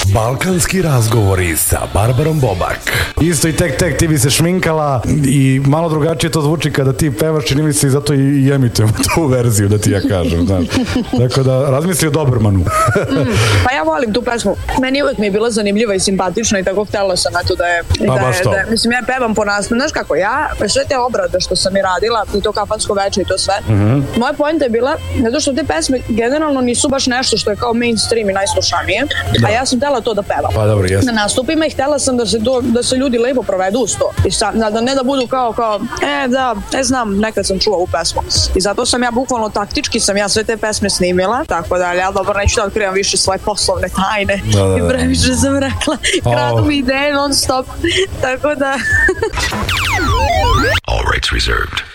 Balkanski razgovori sa Barbarom Bobak. Isto i tek ti bi se šminkala i malo drugačije to zvuči kada ti pevaš, čini mi se i zato i emitujemo tu verziju, da ti ja kažem, znaš. Tako da razmisli o Dobermanu. Pa ja volim tu pesmu. Meni uvek mi je bila zanimljiva i simpatična i tako htjela sam eto da je... Mislim, ja pevam po nas. Znaš kako, ja sve te obrade što sam i radila, i to kafansko veče i to sve, moja poenta je bila, zato što te pesme generalno nisu baš nešto što je kao mainstream i najslušanije, a ja sam htjela to da pevam. Pa dobro, jesam. Na nastupima i htjela sam da se ljudi lepo provedu uz to. I da ne da budu kao, da, ne znam, nekad sam čuo ovu pesmu. I zato sam ja bukvalno taktički sam ja sve te pesme snimila, tako da, ja dobro neću da otkrivam više svoje poslovne tajne. I previše sam rekla, kradu mi ideje non stop. Tako da... All rights reserved.